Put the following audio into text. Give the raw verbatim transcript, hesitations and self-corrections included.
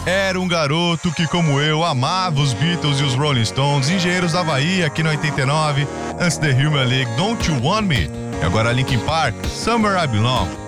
Era um garoto que, como eu, amava os Beatles e os Rolling Stones, Engenheiros da Havaí, aqui no oitenta e nove, antes The Human League, Don't You Want Me? E agora Linkin Park, Somewhere I Belong.